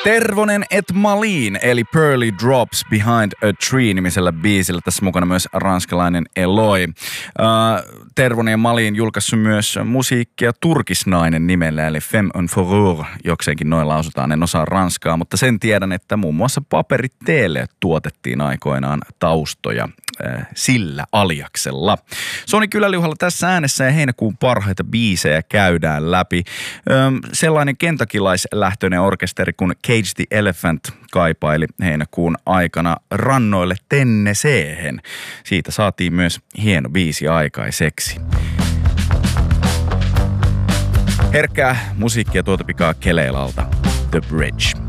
Tervonen et Malin, eli Pearly Drops Behind a Tree-nimisellä biisillä. Tässä mukana myös ranskalainen Eloy. Tervonen ja Malin julkaissut myös musiikkia Turkisnainen nimellä, eli Femme en Fourrure, jokseenkin noin lausutaan, en osaa ranskaa, mutta sen tiedän, että muun muassa Paperiteelle tuotettiin aikoinaan taustoja sillä aliaksella. Soni Kyläliuhalla tässä äänessä ja heinäkuun parhaita biisejä käydään läpi. Sellainen kentakkilaislähtöinen orkesteri kuin Cage the Elephant kaipaili heinäkuun aikana rannoille Tennesseehen. Siitä saatiin myös hieno biisi aikaiseksi. Herkkää musiikkia tuota pikaa Keleelalta. The Bridge.